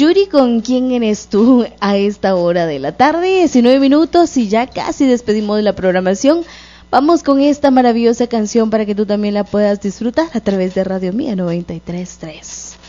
Yuri con ¿Quién eres tú? A esta hora de la tarde, 19 minutos y ya casi despedimos de la programación. Vamos con esta maravillosa canción para que tú también la puedas disfrutar a través de Radio Mía 93.3.